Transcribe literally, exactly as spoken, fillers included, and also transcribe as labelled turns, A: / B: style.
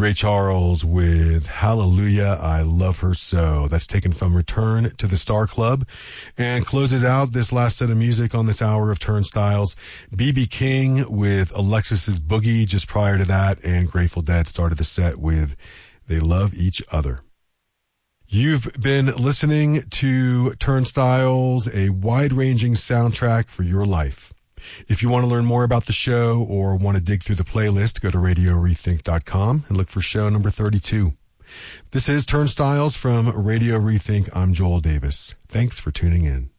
A: Ray Charles with Hallelujah, I Love Her So. That's taken from Return to the Star Club, and closes out this last set of music on this hour of Turnstiles. B B King with Alexis's Boogie just prior to that, and Grateful Dead started the set with They Love Each Other. You've been listening to Turnstiles, a wide-ranging soundtrack for your life. If you want to learn more about the show or want to dig through the playlist, go to radio rethink dot com and look for show number thirty-two. This is Turnstiles from Radio Rethink. I'm Joel Davis. Thanks for tuning in.